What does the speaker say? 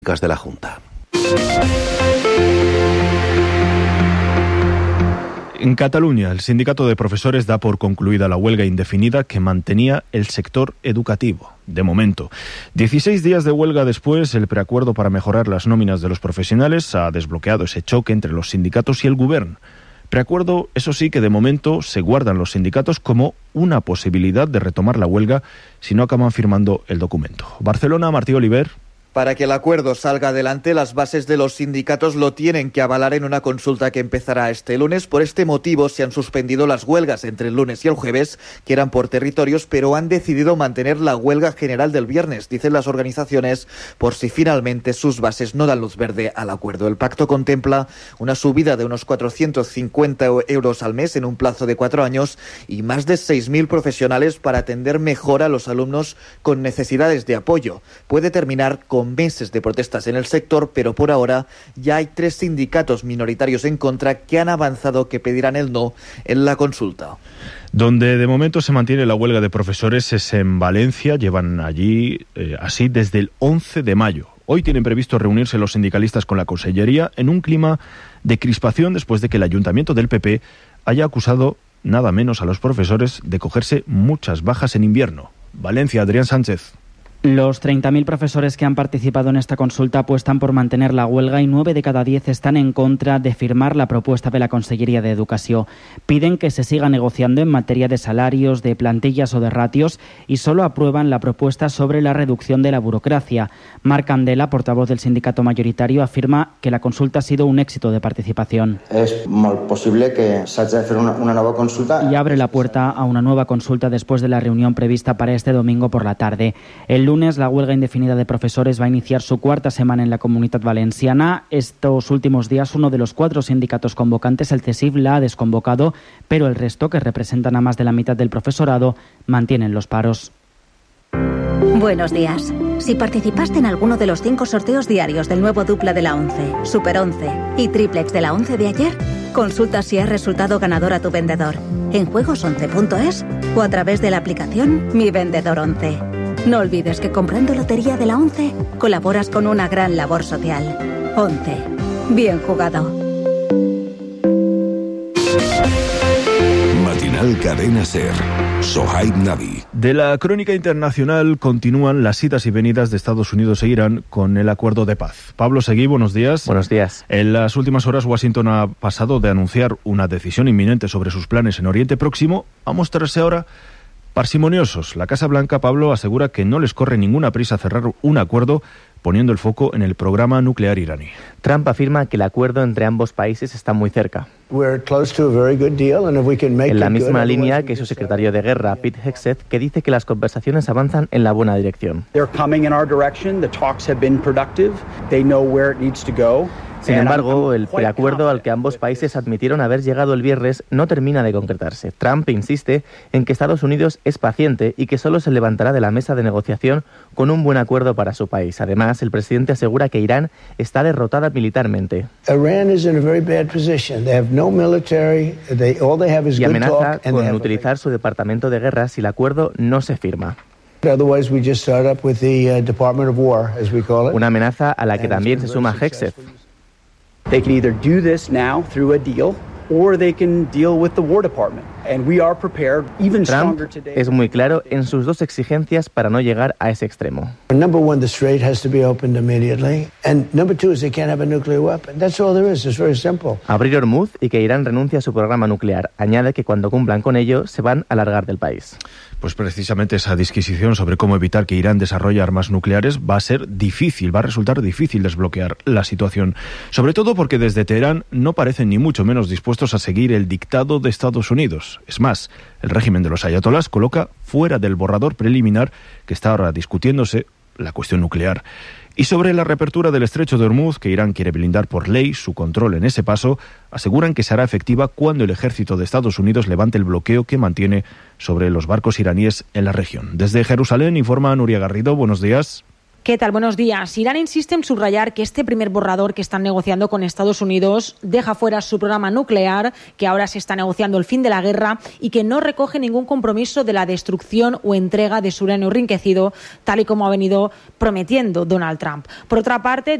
de la Junta. En Cataluña, el sindicato de profesores da por concluida la huelga indefinida que mantenía el sector educativo. De momento, 16 días de huelga después, el preacuerdo para mejorar las nóminas de los profesionales ha desbloqueado ese choque entre los sindicatos y el Govern. Preacuerdo, eso sí, que de momento se guardan los sindicatos como una posibilidad de retomar la huelga si no acaban firmando el documento. Barcelona, Martí Oliver. Para que el acuerdo salga adelante, las bases de los sindicatos lo tienen que avalar en una consulta que empezará este lunes. Por este motivo se han suspendido las huelgas entre el lunes y el jueves, que eran por territorios, pero han decidido mantener la huelga general del viernes, dicen las organizaciones, por si finalmente sus bases no dan luz verde al acuerdo. El pacto contempla una subida de unos 450 euros al mes en un plazo de 4 años y más de 6.000 profesionales para atender mejor a los alumnos con necesidades de apoyo. Puede terminar con meses de protestas en el sector, pero por ahora ya hay 3 sindicatos minoritarios en contra que han avanzado que pedirán el no en la consulta. Donde de momento se mantiene la huelga de profesores es en Valencia. Llevan allí así desde el 11 de mayo. Hoy tienen previsto reunirse los sindicalistas con la Consellería en un clima de crispación después de que el Ayuntamiento del PP haya acusado nada menos a los profesores de cogerse muchas bajas en invierno. Valencia, Adrián Sánchez. Los 30.000 profesores que han participado en esta consulta apuestan por mantener la huelga y 9 de cada 10 están en contra de firmar la propuesta de la Consellería de Educación. Piden que se siga negociando en materia de salarios, de plantillas o de ratios y solo aprueban la propuesta sobre la reducción de la burocracia. Marc Candela, portavoz del sindicato mayoritario, afirma que la consulta ha sido un éxito de participación. És molt possible que s'hagi de fer una nova consulta. Y abre la puerta a una nueva consulta después de la reunión prevista para este domingo por la tarde. El lunes, la huelga indefinida de profesores va a iniciar su 4ª semana en la Comunitat Valenciana. Estos últimos días, uno de los 4 sindicatos convocantes, el CESIF, la ha desconvocado, pero el resto, que representan a más de la mitad del profesorado, mantienen los paros. Buenos días. Si participaste en alguno de los 5 sorteos diarios del nuevo dupla de la 11, Super 11 y triplex de la 11 de ayer, consulta si has resultado ganador a tu vendedor en juegos11.es o a través de la aplicación Mi Vendedor 11. No olvides que comprando lotería de la 11 colaboras con una gran labor social. 11. Bien jugado. Matinal Cadena SER. Sohaib Nabi. De la crónica internacional continúan las idas y venidas de Estados Unidos e Irán con el acuerdo de paz. Pablo Seguí, buenos días. Buenos días. En las últimas horas, Washington ha pasado de anunciar una decisión inminente sobre sus planes en Oriente Próximo a mostrarse ahora parsimoniosos. La Casa Blanca, Pablo, asegura que no les corre ninguna prisa a cerrar un acuerdo, poniendo el foco en el programa nuclear iraní. Trump afirma que el acuerdo entre ambos países está muy cerca. En la misma línea que su secretario de guerra, Pete Hegseth, que dice que las conversaciones avanzan en la buena dirección. Sin embargo, el preacuerdo al que ambos países admitieron haber llegado el viernes no termina de concretarse. Trump insiste en que Estados Unidos es paciente y que solo se levantará de la mesa de negociación con un buen acuerdo para su país. Además, el presidente asegura que Irán está derrotada militarmente. Y amenaza con utilizar su departamento de guerra si el acuerdo no se firma. Una amenaza a la que también se suma Hegseth. They can either do this now through a deal or they can deal with the War Department. And we are prepared even stronger Trump today. Es muy claro en sus 2 exigencias para no llegar a ese extremo. Number one, the strait has to be opened immediately. And number 2 is they can't have a nuclear weapon. That's all there is. It's very simple. Abrir Hormuz y que Irán renuncie a su programa nuclear. Añade que cuando cumplan con ello se van a largar del país. Pues precisamente esa disquisición sobre cómo evitar que Irán desarrolle armas nucleares va a ser difícil, va a resultar difícil desbloquear la situación. Sobre todo porque desde Teherán no parecen ni mucho menos dispuestos a seguir el dictado de Estados Unidos. Es más, el régimen de los ayatolás coloca fuera del borrador preliminar que está ahora discutiéndose la cuestión nuclear. Y sobre la reapertura del estrecho de Hormuz, que Irán quiere blindar por ley su control en ese paso, aseguran que será efectiva cuando el ejército de Estados Unidos levante el bloqueo que mantiene sobre los barcos iraníes en la región. Desde Jerusalén informa Nuria Garrido. Buenos días. ¿Qué tal? Buenos días. Irán insiste en subrayar que este primer borrador que están negociando con Estados Unidos deja fuera su programa nuclear, que ahora se está negociando el fin de la guerra y que no recoge ningún compromiso de la destrucción o entrega de su uranio enriquecido, tal y como ha venido prometiendo Donald Trump. Por otra parte,